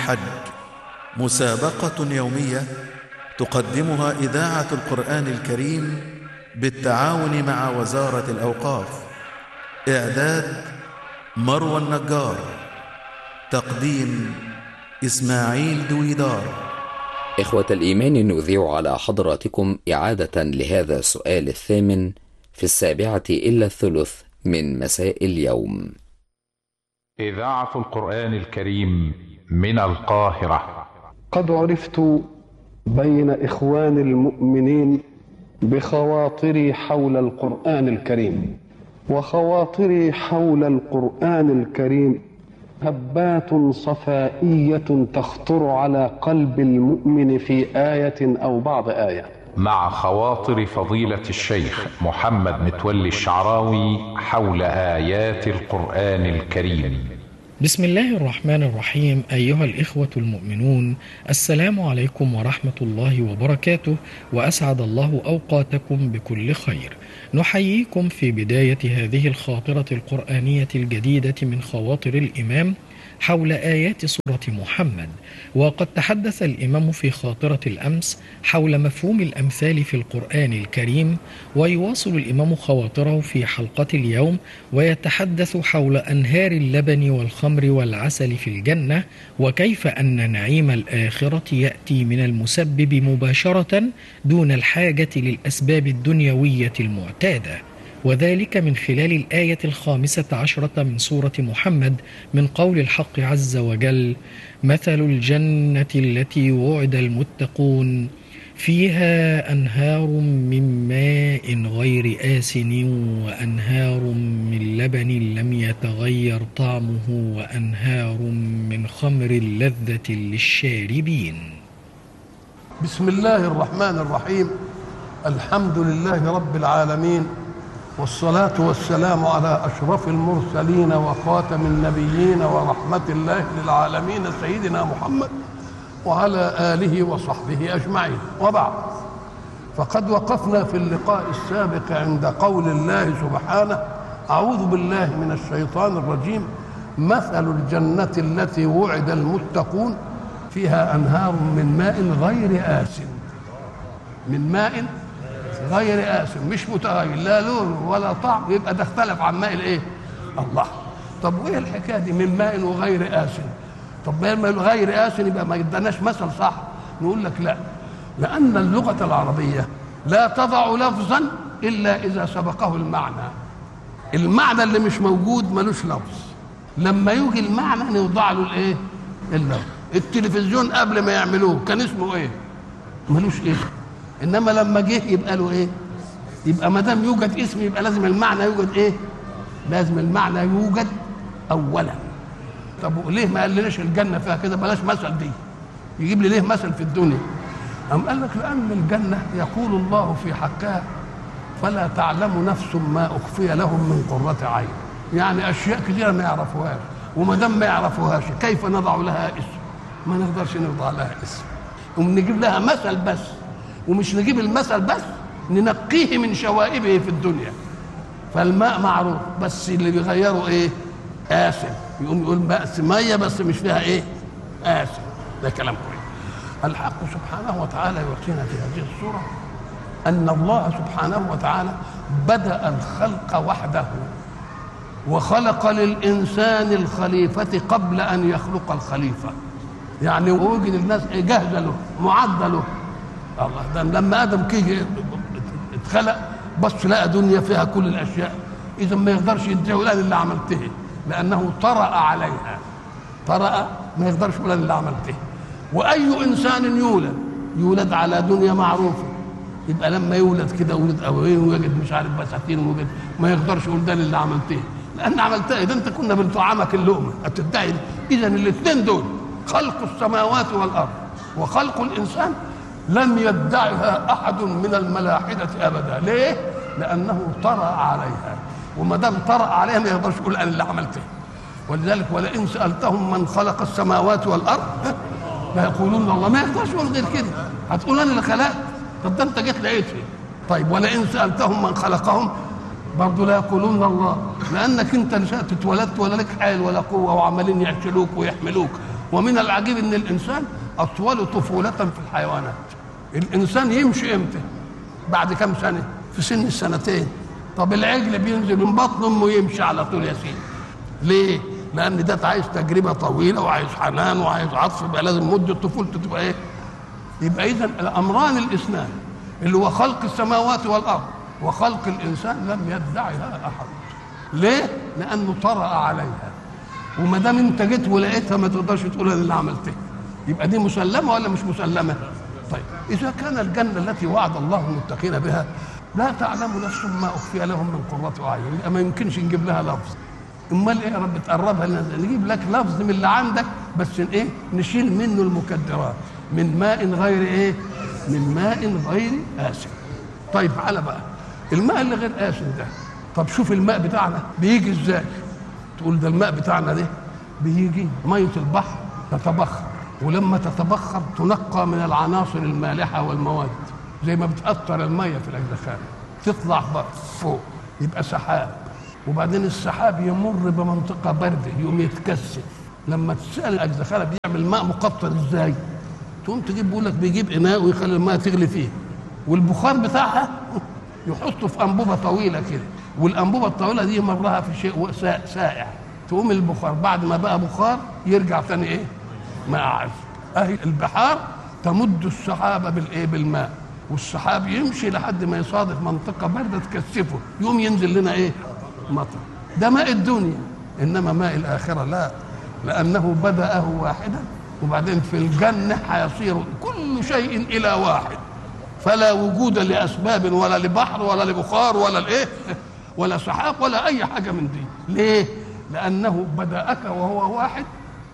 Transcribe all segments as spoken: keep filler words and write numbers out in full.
الحج، مسابقة يومية تقدمها إذاعة القرآن الكريم بالتعاون مع وزارة الأوقاف. إعداد مروى النجار، تقديم إسماعيل دويدار. إخوة الإيمان، نذيع على حضراتكم إعادة لهذا السؤال الثامن في السابعة إلا الثلث من مساء اليوم. إذاعة القرآن الكريم من القاهرة. قد عرفت بين إخوان المؤمنين بخواطري حول القرآن الكريم، وخواطري حول القرآن الكريم هبات صفائية تخطر على قلب المؤمن في آية أو بعض آية. مع خواطر فضيلة الشيخ محمد متولي الشعراوي حول آيات القرآن الكريم. بسم الله الرحمن الرحيم. أيها الإخوة المؤمنون، السلام عليكم ورحمة الله وبركاته، وأسعد الله أوقاتكم بكل خير. نحييكم في بداية هذه الخاطرة القرآنية الجديدة من خواطر الإمام حول آيات سورة محمد. وقد تحدث الإمام في خاطرة الأمس حول مفهوم الأمثال في القرآن الكريم، ويواصل الإمام خواطره في حلقة اليوم ويتحدث حول أنهار اللبن والخمر والعسل في الجنة، وكيف أن نعيم الآخرة يأتي من المسبب مباشرة دون الحاجة للأسباب الدنيوية المعتادة، وذلك من خلال الآية الخامسة عشرة من سورة محمد من قول الحق عز وجل: مثل الجنة التي وعد المتقون فيها أنهار من ماء غير آسن وأنهار من لبن لم يتغير طعمه وأنهار من خمر لذة للشاربين. بسم الله الرحمن الرحيم. الحمد لله رب العالمين، والصلاة والسلام على أشرف المرسلين وخاتم النبيين ورحمة الله للعالمين سيدنا محمد وعلى آله وصحبه أجمعين، وبعد. فقد وقفنا في اللقاء السابق عند قول الله سبحانه: أعوذ بالله من الشيطان الرجيم، مثل الجنة التي وعد المتقون فيها أنهار من ماء غير آسن. من ماء غير آسن، مش متغير لا لون ولا طعم، يبقى ده اختلف عن ماء الايه؟ الله. طب وايه الحكايه دي من ماء وغير آسن؟ طب ما غير آسن يبقى ما اداناش مثل صح. نقول لك لا، لأن اللغة العربية لا تضع لفظا إلا إذا سبقه المعنى. المعنى اللي مش موجود ملوش لفظ، لما يجي المعنى نوضع له الايه؟ اللفظ. التلفزيون قبل ما يعملوه كان اسمه ايه؟ ملوش اسم، انما لما جه يبقى له ايه؟ يبقى ما دام يوجد اسم يبقى لازم المعنى يوجد ايه؟ لازم المعنى يوجد اولا. طب ليه ما قالناش الجنه فيها كده؟ بلاش مثل دي، يجيب لي ليه مثل في الدنيا؟ أم قال لك لأن الجنة يقول الله في حقها: فلا تعلم نفس ما أخفي لهم من قرة عين. يعني أشياء كثيرة ما يعرفوهاش، وما دام ما يعرفوهاش كيف نضع لها اسم؟ ما نقدرش نضع لها اسم، ونجيب لها مثل بس، ومش نجيب المثل بس، ننقيه من شوائبه في الدنيا. فالماء معروف، بس اللي بيغيره ايه؟ آسن. يقوم يقول بأس مية بس مش فيها ايه؟ آسن. ده كلام كويس. الحق سبحانه وتعالى يعطينا في هذه السورة أن الله سبحانه وتعالى بدأ الخلق وحده، وخلق للإنسان الخليفة قبل أن يخلق الخليفة. يعني وجد الناس جاهزة له، معدة له. الله، ده لما آدم كي اتخلق بس لقى دنيا فيها كل الأشياء، إذا ما يقدرش يدعي ولا اللي عملته، لأنه طرأ عليها. طرأ ما يقدرش ولا اللي عملته. وأي إنسان يولد يولد على دنيا معروفة، يبقى لما يولد كده ولد أبوين ويجد مش عارف بساتين ويجد، ما يقدرش يقول ده اللي عملته، لأن عملته ده أنت كنا بنطعمك اللقمة هتدعي. إذا الاثنين دول، خلق السماوات والأرض وخلق الإنسان، لم يدعها أحد من الملاحدة أبدا. ليه؟ لأنه طرأ عليها، وما دام طرأ عليها ما يقدرش يقول أنا اللي عملته. ولذلك ولئن سألتهم من خلق السماوات والأرض لا يقولون الله. ما يقدرش يقول غير كده، هتقول أنا اللي خلقت. طب ده أنت جيت لقيت فيه. طيب ولئن سألتهم من خلقهم برضه لا يقولون الله، لأنك أنت اللي اتولدت ولا لك حال ولا قوة، وعمالين يعشلوك ويحملوك ومن العجيب ان الانسان اطول طفوله في الحيوانات. الانسان يمشي امتى؟ بعد كم سنه؟ في سن السنتين. طب العجل بينزل من بطن امه يمشي على طول يا سيدي. ليه؟ لان ده عايز تجربه طويله وعايز حنان وعايز عطف، يبقى لازم مده طفولته تبقى ايه؟ يبقى اذا الامران الاثنان اللي هو خلق السماوات والارض وخلق الانسان لم يدعها احد. ليه؟ لانه طرأ عليها، وما دام انت جيت ولقيتها ما تقدرش تقول انا اللي عملتها. يبقى دي مسلمه ولا مش مسلمه؟ طيب اذا كان الجنه التي وعد الله المتقين بها لا تعلم نفس ما اخفي لهم من قرة اعين، يبقى ما يمكنش نجيب لها لفظ. امال ايه يا رب تقربها لنا؟ نجيب لك لفظ من اللي عندك بس ايه؟ نشيل منه المكدرات. من ماء غير ايه؟ من ماء غير آسن. طيب على بقى الماء اللي غير آسن ده، طب شوف الماء بتاعنا بيجي ازاي؟ تقول ده الماء بتاعنا ده بيجي ميه البحر تتبخر، ولما تتبخر تنقى من العناصر المالحه والمواد زي ما بتأثر الميه في الاجزخانه تطلع فوق يبقى سحاب، وبعدين السحاب يمر بمنطقه بارده يقوم يتكثف. لما تسال الاجزخانه بيعمل ماء مقطر ازاي؟ تقوم تجيب بيقول لك بيجيب اناء ويخلي الماء تغلي فيه، والبخار بتاعها يحطه في انبوبه طويله كده، والانبوبه الطويله دي مرها في شيء سائع، تقوم البخار بعد ما بقى بخار يرجع ثاني ايه؟ ماء عذب. اهي البحار تمد السحاب بالايه؟ بالماء، والسحاب يمشي لحد ما يصادف منطقه بارده تكثفه، يقوم ينزل لنا ايه؟ مطر. ده ماء الدنيا، انما ماء الاخره لا، لانه بدأه واحدا وبعدين في الجنه هيصير كل شيء الى واحد، فلا وجود لاسباب ولا لبحر ولا لبخار ولا الايه ولا سحاب ولا اي حاجه من دي. ليه؟ لانه بدأك وهو واحد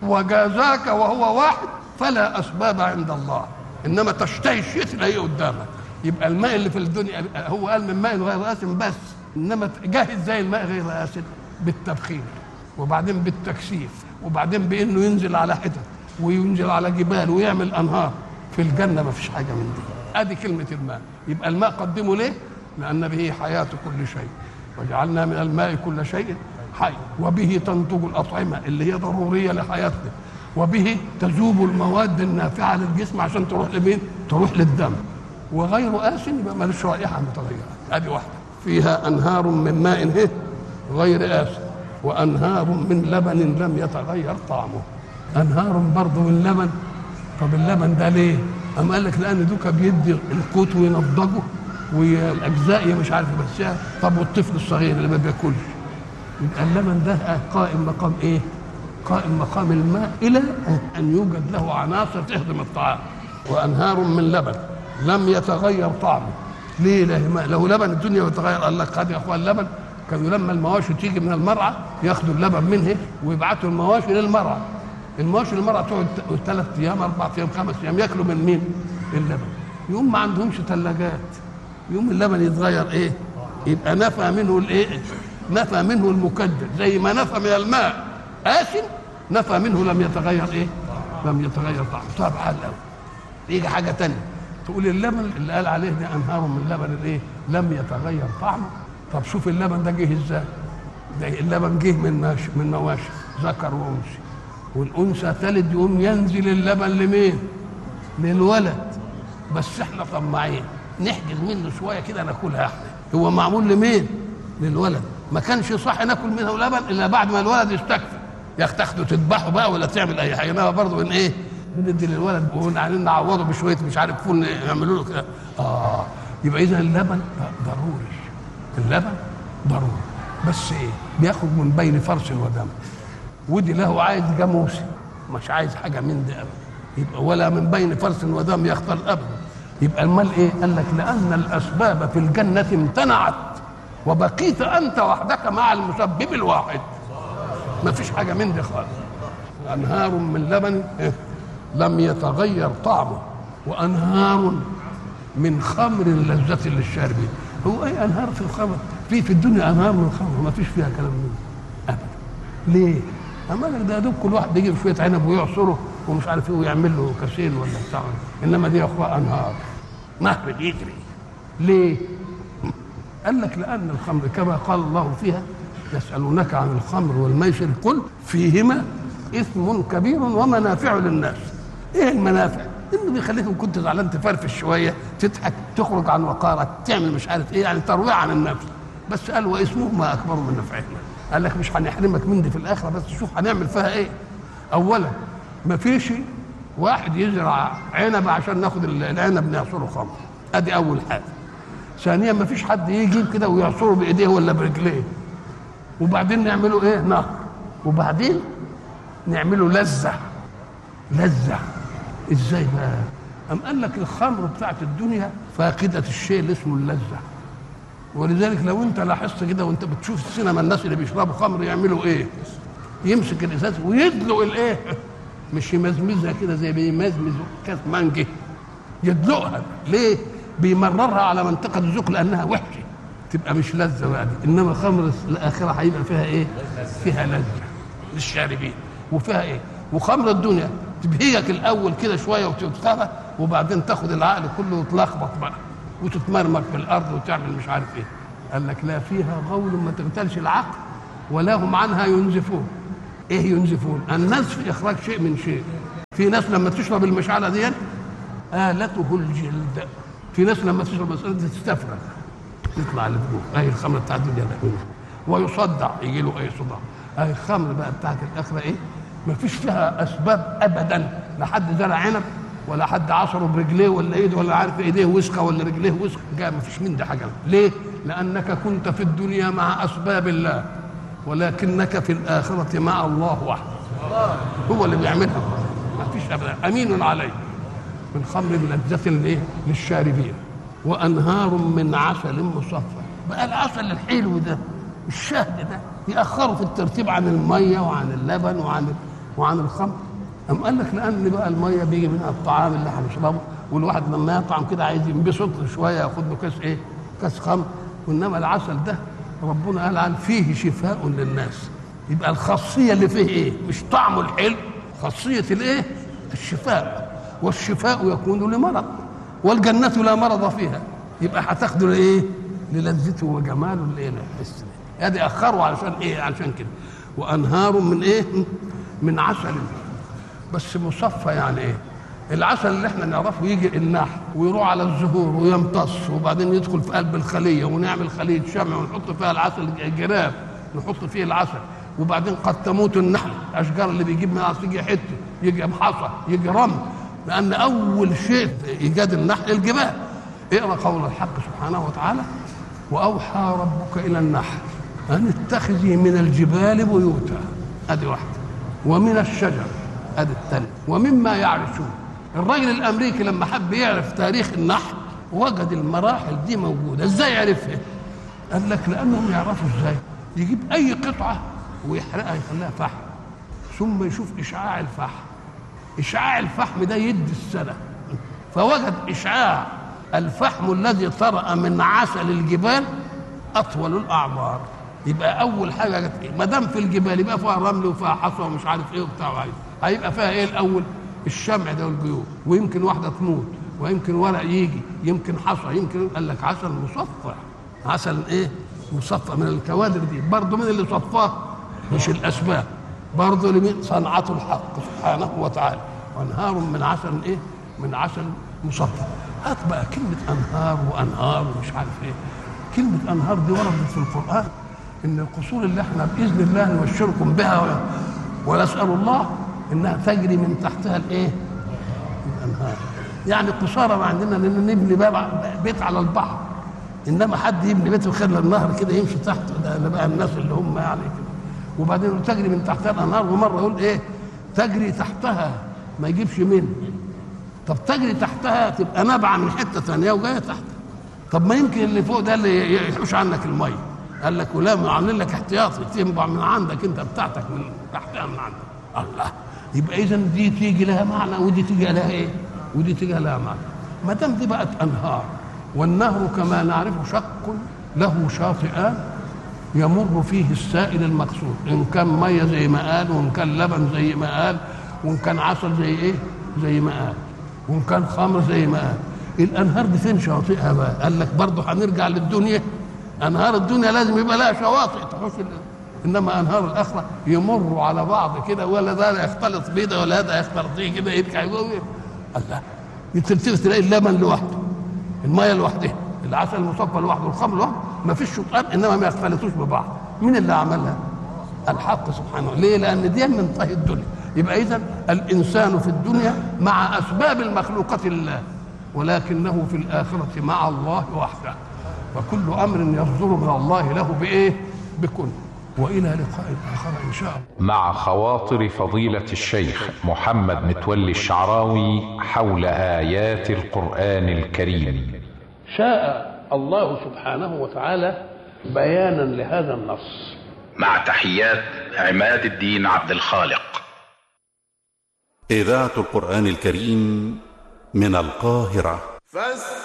وجازاك وهو واحد، فلا اسباب عند الله، انما تشتهي الشيء تلاقيه قدامك. يبقى الماء اللي في الدنيا هو قال من ماء غير آسن بس، انما جاهز زي الماء غير آسن بالتبخير وبعدين بالتكثيف وبعدين بانه ينزل على حتت وينزل على جبال ويعمل انهار. في الجنه ما فيش حاجه من دي. ادي كلمه الماء. يبقى الماء قدمه ليه؟ لان به حياه كل شيء، وجعلنا من الماء كل شيء حي، وبه تنتج الاطعمه اللي هي ضروريه لحياتنا، وبه تذوب المواد النافعه للجسم عشان تروح لمين؟ تروح للدم. وغير آسن يبقى مالوش رائحه متغيره. ادي واحده. فيها انهار من ماء غير آسن وانهار من لبن لم يتغير طعمه. انهار برضه من لبن. طب اللبن ده ليه؟ أم قال لك لان دوكا بيدي القوت وينضجه والاجزاء مش عارف بس. طب والطفل الصغير اللي ما بياكلش، يبقى اللبن ده قائم مقام ايه؟ قائم مقام الماء الى ان يوجد له عناصر تهضم الطعام. وانهار من لبن لم يتغير طعمه. ليه؟ لو لبن الدنيا يتغير. قال لك خد يا اخوان اللبن كانوا لما المواشي تيجي من المرعى ياخدوا اللبن منه ويبعتوا المواشي للمرعى. المواشي للمرعى تقعد ثلاث ايام اربع ايام خمس ايام ياكلوا من مين؟ اللبن. يوم ما عندهمش ثلاجات، يوم اللبن يتغير ايه؟ يبقى نفى منه الايه؟ نفى منه المكدر، زي ما نفى من الماء آسن نفى منه لم يتغير ايه؟ لم يتغير طعمه. طب حل قوي. يجي حاجه ثانيه تقول اللبن اللي قال عليه ده انهار من لبن الايه؟ لم يتغير طعمه. طب شوف اللبن ده جه ازاي؟ ده اللبن جه من ماشي من مواشي ذكر وانثى، والانثى تلد يقوم ينزل اللبن لمين؟ للولد. بس احنا طماعين نحجز منه شويه كده ناكلها احنا. هو معمول لمين؟ للولد. ما كانش صح ناكل منه لبن الا بعد ما الولد يستكفي. يا اخي تاخده تذبحه بقى ولا تعمل اي حاجه، انما برضه من ايه؟ بندي للولد وبعدين نعوضه بشويه مش عارف فول يعملوا له كده. اه يبقى اذا اللبن ضروري. اللبن ضروري بس ايه؟ بياخد من بين فرس ودم، ودي له عايز جاموسي مش عايز حاجه من دي ابدا. يبقى ولا من بين فرس ودم يختل ابدا. يبقى المال ايه؟ قال لك لان الاسباب في الجنه امتنعت وبقيت انت وحدك مع المسبب الواحد. ما فيش حاجه من دي خالص. انهار من لبن إيه؟ لم يتغير طعمه وانهار من خمر لذة للشاربين. هو اي انهار في الخمر؟ في في الدنيا انهار من الخمر ما فيش فيها كلام منه ابدا. ليه؟ اما لك ده دوب كل واحد بيجيب شويه عنب ويعصره ومش عارف ايه ويعمل له كاسين ولا بتاع، انما دي يا اخويا انهار نهر يجري. ليه؟ قال لك لان الخمر كما قال الله فيها يسالونك عن الخمر والميسر قل فيهما اثم كبير ومنافع للناس. ايه المنافع؟ انه بيخليك ان كنت زعلان تفرفش شويه، تضحك، تخرج عن وقارك، تعمل مش عارف ايه، يعني ترويع عن النفس. بس قال واسمهما اكبر من نفعهما. قال لك مش هنحرمك من دي في الاخره، بس شوف هنعمل فيها ايه. اولا ما فيش واحد يزرع عنب عشان ناخد العنب نعصره خمر، ادي اول حاجه. ثانيا ما فيش حد يجيب كده ويعصره بايديه ولا برجليه. وبعدين نعمله ايه؟ نهر. وبعدين نعمله لذه. لذه ازاي بقى؟ أم قال لك الخمر بتاعت الدنيا فاقدة الشيء اللي اسمه اللذة. ولذلك لو انت لاحظت كده وانت بتشوف السينما الناس اللي بيشربوا خمر يعملوا ايه؟ يمسك الازاز ويدلق الايه؟ مش يمزمزها كده زي بيمزمز كاس مانجي، يدلقها. ليه؟ بيمررها على منطقة الذوق لأنها وحشة، تبقى مش لذة بقى دي. إنما خمر الآخرة هيبقى فيها إيه؟ فيها لذة للشاربين. وفيها إيه؟ وخمر الدنيا تبهيك الاول كده شويه وتتخبى، وبعدين تاخد العقل كله وتلخبط بقى وتتمرمك في الارض وتعمل مش عارف ايه. قال لك لا فيها غول ما تغتالش العقل ولا هم عنها ينزفون. ايه ينزفون؟ النزف اخراج شيء من شيء. في ناس لما تشرب المشعله دي آلته الجلد. في ناس لما تشرب المشعله دي تستفرغ يطلع اللي فوق. اهي الخمر بتاعت الدنيا ده ويصدع يجي له اي صداع. اهي الخمر بقى بتاعت الاخره ايه؟ ما فيش فيها اسباب ابدا، لا حد زرع عنب ولا حد عصره برجليه ولا ايده ولا عارف ايديه وسخه ولا رجليه وسخه، جاء ما فيش من ده حاجه. ليه؟ لانك كنت في الدنيا مع اسباب الله ولكنك في الاخره مع الله وحده. هو اللي بيعملها، ما فيش ابدا. امين عليه من خمر لذة الايه؟ للشاربين وانهار من عسل مصفى. بقى العسل الحلو ده الشهد ده يأخروا في الترتيب عن الميه وعن اللبن وعن وعن الخمر. أم قال لك لأن بقى الميه بيجي منها الطعام اللي هنشربه، والواحد لما يطعم كده عايز ينبسط شويه ياخد له كاس ايه؟ كاس خمر. وانما العسل ده ربنا قال عن فيه شفاء للناس. يبقى الخاصيه اللي فيه ايه؟ مش طعمه الحلو، خاصيه الايه؟ الشفاء. والشفاء يكون لمرض والجنه لا مرض فيها. يبقى هتاخده لايه؟ للذته وجماله اللي ايه؟ الحس. ادي اخروا علشان ايه؟ علشان كده. وانهار من ايه؟ من عسل بس مصفى. يعني ايه؟ العسل اللي احنا نعرفه يجي النحل ويروح على الزهور ويمتص وبعدين يدخل في قلب الخليه ونعمل خليه شمع ونحط فيها العسل الجراب نحط فيه العسل، وبعدين قد تموت النحل. الاشجار اللي بيجيب منها يجي حته، يجي حصى، يجي رمل، لان اول شيء ايجاد النحل الجبال. اقرا قول الحق سبحانه وتعالى: واوحى ربك الى النحل ان اتخذي من الجبال بيوتا. ادي واحده. ومن الشجر، ادي الثانيه. ومما يعرشون. الراجل الامريكي لما حب يعرف تاريخ النحل وجد المراحل دي موجوده. ازاي عرفها؟ قال لك لانهم يعرفوا ازاي يجيب اي قطعه ويحرقها يخليها فحم، ثم يشوف اشعاع الفحم. اشعاع الفحم ده يدي السنه. فوجد اشعاع الفحم الذي طرأ من عسل الجبال اطول الاعمار. يبقى اول حاجه ما دام في الجبال يبقى فيها رمل وفيها حصى ومش عارف ايه وبتاع، هيبقى فيها ايه الاول؟ الشمع ده والجيوب. ويمكن واحده تموت ويمكن ورق يجي، يمكن حصى، يمكن. قال لك عسل مصفى. عسل ايه؟ مصفى من الكوادر دي. برضه من اللي صفاه مش الاسباب، برضه لمين؟ صنعته الحق سبحانه وتعالى. وانهار من عسل ايه؟ من عسل مصفى. هات بقى كلمه انهار وانهار ومش عارف ايه. كلمه انهار دي وردت في القران ان القصور اللي احنا باذن الله نبشركم بها ونسال الله انها تجري من تحتها الايه؟ الانهار. يعني قصارى ما عندنا ان نبني بيت على البحر، انما حد يبني بيت ويخلي النهر كده يمشي تحت. ده بقى الناس اللي هم يعني كده. وبعدين تجري من تحتها الانهار، ومره يقول ايه؟ تجري تحتها، ما يجيبش منه. طب تجري تحتها تبقى نابعه من حته ثانيه وجايه تحت. طب ما يمكن اللي فوق ده اللي يحوش عنك الميه. قال لك ولا عاملين لك احتياطي تنبع من عندك انت بتاعتك من تحتها من عندك. الله. يبقى اذا دي تيجي لها معنى ودي تيجي لها ايه؟ ودي تيجي لها معنى. ما دام دي بقت انهار، والنهر كما نعرف شق له شاطئان يمر فيه السائل المقصود، ان كان ميه زي ما قال، وان كان لبن زي ما قال، وان كان عسل زي ايه؟ زي ما قال، وان كان خمر زي ما قال. الانهار دي فين شواطئها بقى؟ قال لك برضه هنرجع للدنيا. انهار الدنيا لازم يبقى لها شواطئ تحوش انما انهار الاخره يمروا على بعض كده، ولا ده يختلط بيده ولا هذا يختلط بيه كده، يرجع الله يتلتف تلاقي اللبن لوحده، الميه لوحدها، العسل المصفى لوحده، الخمر لوحده، ما فيش شطان، انما ما يختلطوش ببعض. مين اللي عملها؟ الحق سبحانه. ليه؟ لان دي من طهي الدنيا. يبقى اذا الانسان في الدنيا مع اسباب المخلوقه لله، ولكنه في الاخره مع الله وحده، وكل امر يصدر من الله له بايه؟ بكل. والى لقاء اخر ان شاء الله. مع خواطر فضيلة الشيخ محمد متولي الشعراوي حول آيات القرآن الكريم. شاء الله سبحانه وتعالى بيانا لهذا النص. مع تحيات عماد الدين عبد الخالق. إذاعة القرآن الكريم من القاهرة.